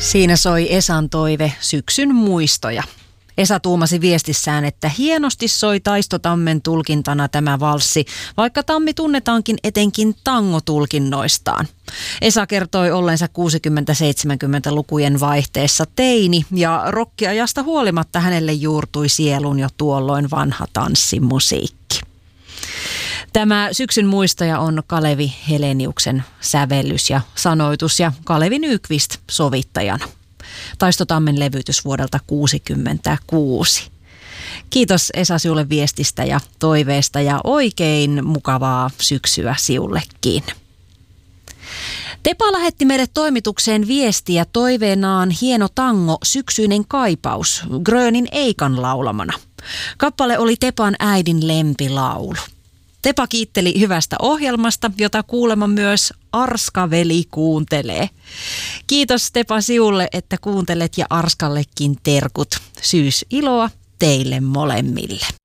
Siinä soi Esan toive syksyn muistoja. Esa tuumasi viestissään, että hienosti soi Taisto Tammen tulkintana tämä valssi, vaikka Tammi tunnetaankin etenkin tangotulkinnoistaan. Esa kertoi ollensa 60-70-lukujen vaihteessa teini ja rokkiajasta huolimatta hänelle juurtui sieluun jo tuolloin vanha tanssimusiikki. Tämä syksyn muistoja on Kalevi Heleniuksen sävellys ja sanoitus ja Kalevi Nyqvist sovittajana. Taisto Tammen levytys vuodelta 1966. Kiitos Esa sinulle viestistä ja toiveesta ja oikein mukavaa syksyä siullekin. Tepa lähetti meille toimitukseen viestiä toiveenaan hieno tango Syksyinen kaipaus Grönin Eikan laulamana. Kappale oli Tepan äidin lempilaulu. Tepa kiitteli hyvästä ohjelmasta, jota kuulemma myös Arska-veli kuuntelee. Kiitos Tepa siulle, että kuuntelet ja Arskallekin terkut. Syysiloa teille molemmille.